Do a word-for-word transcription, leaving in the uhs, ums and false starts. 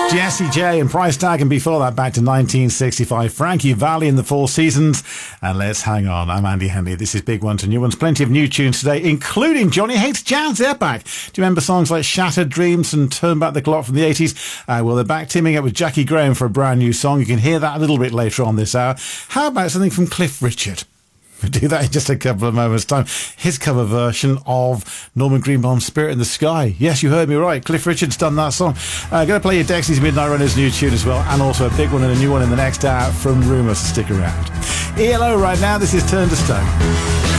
Jessie J and Price Tag, and before that back to nineteen sixty-five, Frankie Valli and the Four Seasons, and Let's Hang On. I'm Andy Henley. This is Big Ones and New Ones. Plenty of new tunes today, including Johnny Hates Jazz. They're back. Do you remember songs like Shattered Dreams and Turn Back the Clock from the eighties? Uh, well, they're back teaming up with Jackie Graham for a brand new song. You can hear that a little bit later on this hour. How about something from Cliff Richard? We'll do that in just a couple of moments' time. His cover version of Norman Greenbaum's Spirit in the Sky. Yes, you heard me right. Cliff Richard's done that song. I'm uh, going to play you Dexy's Midnight Runners new tune as well, and also a big one and a new one in the next hour from Rumour. So stick around. E L O right now. This is Turn to Stone.